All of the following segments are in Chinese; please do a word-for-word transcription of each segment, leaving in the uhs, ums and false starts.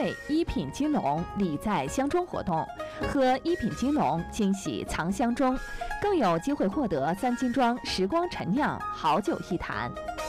会一品金龙礼在箱中活动，喝一品金龙惊喜藏箱中，更有机会获得三金庄时光陈酿好酒一坛。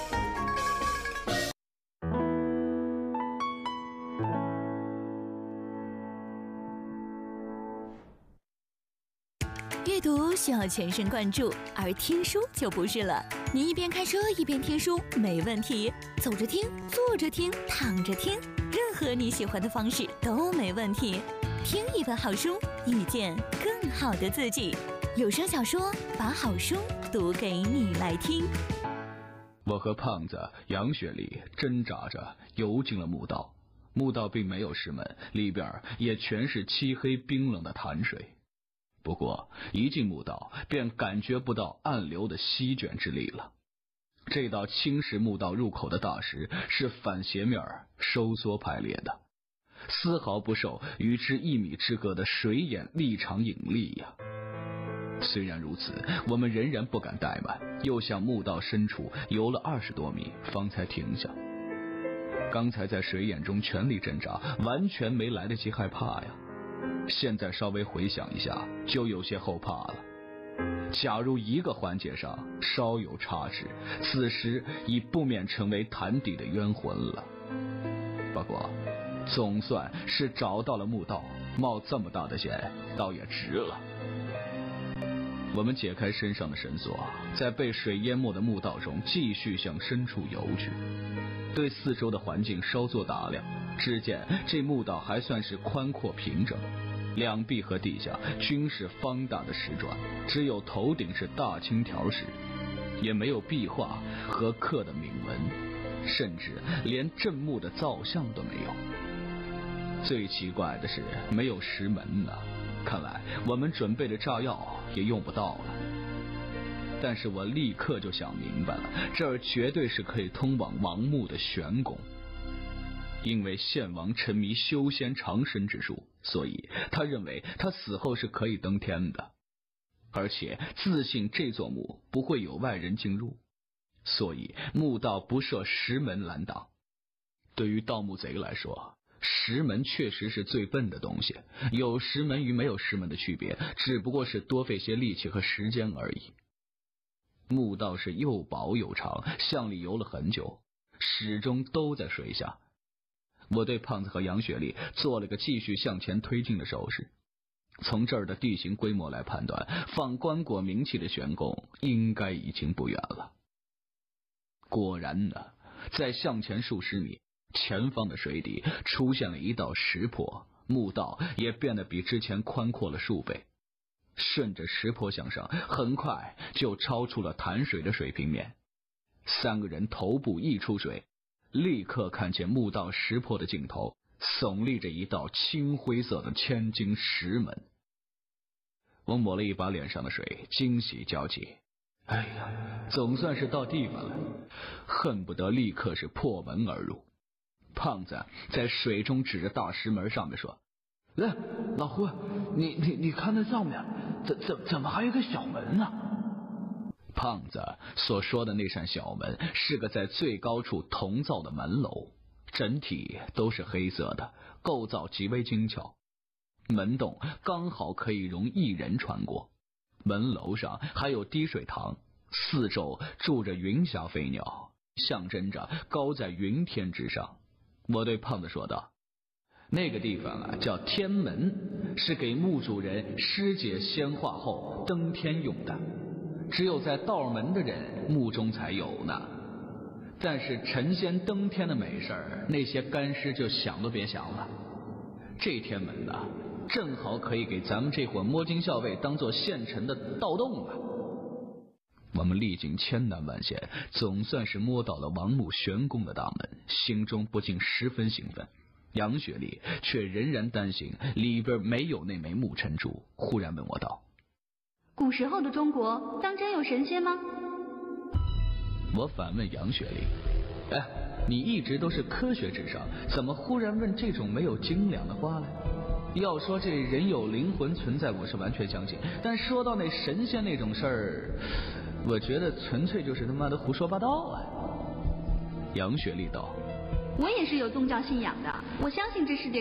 阅读需要全神贯注，而听书就不是了。你一边开车一边听书没问题，走着听、坐着听、躺着听，任何你喜欢的方式都没问题。听一本好书，遇见更好的自己。有声小说，把好书读给你来听。 我和胖子杨雪莉挣扎着游进了墓道，墓道并没有石门，里边也全是漆黑冰冷的潭水。不过一进墓道便感觉不到暗流的席卷之力了。这道青石墓道入口的大石是反斜面收缩排列的，丝毫不受与之一米之隔的水眼力场引力呀。虽然如此，我们仍然不敢怠慢，又向墓道深处游了二十多米方才停下。刚才在水眼中全力挣扎，完全没来得及害怕呀。现在稍微回想一下，就有些后怕了。假如一个环节上稍有差池，此时已不免成为潭底的冤魂了。不过总算是找到了墓道，冒这么大的险倒也值了。我们解开身上的绳索，在被水淹没的墓道中继续向深处游去，对四周的环境稍作打量，只见这墓道还算是宽阔平整，两壁和地下均是方大的石砖，只有头顶是大青条石，也没有壁画和刻的铭文，甚至连正墓的造像都没有。最奇怪的是没有石门呢，看来我们准备的炸药也用不到了。但是我立刻就想明白了，这儿绝对是可以通往王墓的玄宫。因为献王沉迷修仙长生之术，所以他认为他死后是可以登天的，而且自信这座墓不会有外人进入，所以墓道不设石门拦挡。对于盗墓贼来说，石门确实是最笨的东西，有石门与没有石门的区别，只不过是多费些力气和时间而已。墓道是又薄又长，向里游了很久，始终都在水下。我对胖子和杨雪莉做了个继续向前推进的手势。从这儿的地形规模来判断，放棺椁冥器的玄宫应该已经不远了。果然呢，在向前数十米，前方的水底出现了一道石坡，墓道也变得比之前宽阔了数倍。顺着石坡向上，很快就超出了潭水的水平面。三个人头部一出水，立刻看见墓道石坡的尽头耸立着一道青灰色的千金石门。我抹了一把脸上的水，惊喜交集。哎呀，总算是到地方了，恨不得立刻是破门而入。胖子在水中指着大石门上面说：“ 哎，老胡，你你你看那上面，怎怎怎么还有个小门呢？” 胖子所说的那扇小门是个在最高处铜造的门楼，整体都是黑色的，构造极为精巧。门洞刚好可以容一人穿过，门楼上还有滴水塘，四周住着云霞飞鸟，象征着高在云天之上。我对胖子说道：“那个地方啊叫天门，是给墓主人尸解仙化后登天用的，只有在道门的人墓中才有呢。但是成仙登天的美事儿，那些干尸就想都别想了。这天门呢，正好可以给咱们这伙摸金校尉当做现成的盗洞了。”我们历经千难万险，总算是摸到了王墓玄宫的大门，心中不禁十分兴奋。杨雪莉却仍然担心里边没有那枚木尘珠，忽然问我道：“ 古时候的中国当真有神仙吗？” 我反问杨雪莉：“哎，你一直都是科学至上，怎么忽然问这种没有斤两的话呢？要说这人有灵魂存在，我是完全相信，但说到那神仙那种事儿，我觉得纯粹就是他妈的胡说八道啊。”杨雪莉道：“ 我也是有宗教信仰的，我相信这世界